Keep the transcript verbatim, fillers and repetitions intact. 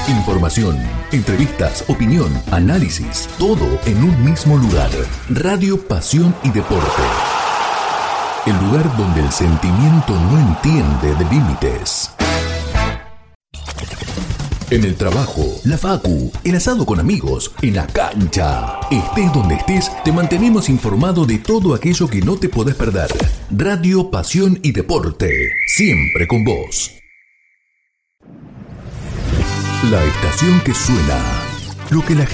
Información, entrevistas, opinión, análisis, todo en un mismo lugar. Radio Pasión y Deporte. El lugar donde el sentimiento no entiende de límites. En el trabajo, la facu, el asado con amigos, en la cancha. Estés donde estés, te mantenemos informado de todo aquello que no te podés perder. Radio Pasión y Deporte, siempre con vos. La estación que suena, lo que la gente